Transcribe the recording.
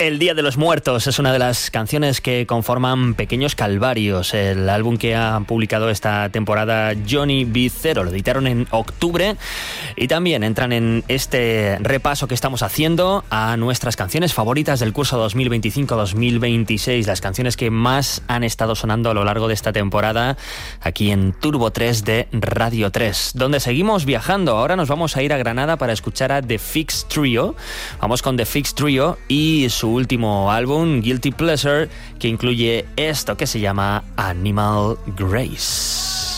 El Día de los Muertos es una de las canciones que conforman Pequeños Calvarios, el álbum que ha publicado esta temporada Johnny B. Zero. Lo editaron en octubre y también entran en este repaso que estamos haciendo a nuestras canciones favoritas del curso 2025-2026, las canciones que más han estado sonando a lo largo de esta temporada aquí en Turbo 3 de Radio 3, donde seguimos viajando. Ahora nos vamos a ir a Granada para escuchar a The Fix Trio. Vamos con The Fix Trio y su último álbum, Guilty Pleasure, que incluye esto que se llama Animal Grace.